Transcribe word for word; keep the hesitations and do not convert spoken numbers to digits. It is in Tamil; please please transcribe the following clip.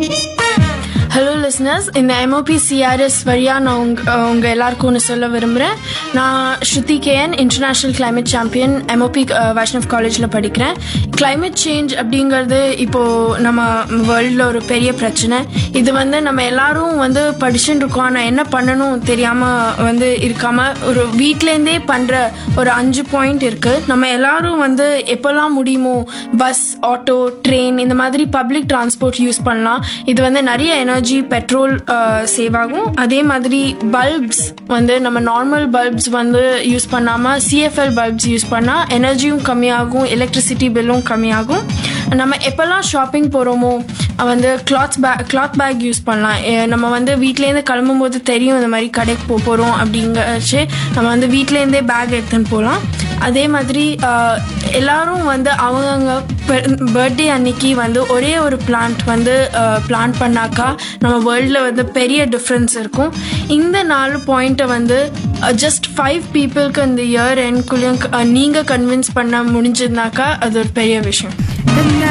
ஹலோ லிஸ்னர்ஸ், இந்த எம்ஓபி சிஆர்எஸ் வழியாக நான் உங்க உங்கள் எல்லாருக்கும் ஒன்று சொல்ல விரும்புகிறேன். நான் ஸ்ருதி KN, international climate champion, MOP Vaishnaw காலேஜில் படிக்கிறேன். கிளைமேட் சேஞ்ச் அப்படிங்கிறது இப்போது நம்ம வேர்ல்டில் ஒரு பெரிய பிரச்சனை. இது வந்து நம்ம எல்லாரும் வந்து படிச்சுட்டு இருக்கோம், ஆனால் என்ன பண்ணணும் தெரியாமல் வந்து இருக்காமல் ஒரு வீட்டிலேருந்தே பண்ணுற ஒரு அஞ்சு பாயிண்ட் இருக்குது. நம்ம எல்லாரும் வந்து எப்போல்லாம் முடியுமோ பஸ், ஆட்டோ, ட்ரெயின் இந்த மாதிரி பப்ளிக் டிரான்ஸ்போர்ட் யூஸ் பண்ணலாம். இது வந்து நிறைய எனர்ஜி, பெட்ரோல் சேவ் ஆகும். அதே மாதிரி பல்ப்ஸ் வந்து நம்ம நார்மல் பல்ப்ஸ் வந்து யூஸ் பண்ணாமல் சிஎஃப்எல் பல்ப்ஸ் யூஸ் பண்ணால் எனர்ஜியும் கம்மியாகும், எலக்ட்ரிசிட்டி பில்லும் கம்மியாகும். நம்ம எப்போல்லாம் ஷாப்பிங் போகிறோமோ வந்து cloth back cloth bag use பண்ணலாம். நம்ம வந்து வீட்டிலேருந்து கிளம்பும் போது தெரியும் இந்த மாதிரி கடைக்கு போக போகிறோம் அப்படிங்கச்சு நம்ம வந்து வீட்டிலேருந்தே பேக் எடுத்துன்னு போகலாம். அதே மாதிரி எல்லாரும் வந்து அவங்கவுங்க பர்த்டே அன்னைக்கு வந்து ஒரே ஒரு பிளான்ட் வந்து பிளான்ட் பண்ணாக்கா நம்ம வேர்ல்டில் வந்து பெரிய டிஃப்ரென்ஸ் இருக்கும். இந்த நாலு பாயிண்ட்டை வந்து ஜஸ்ட் ஃபைவ் பீப்புளுக்கு இந்த இயர் எண்ட்குள்ளேயும் நீங்கள் கன்வின்ஸ் பண்ண முடிஞ்சதுனாக்கா அது ஒரு பெரிய விஷயம்.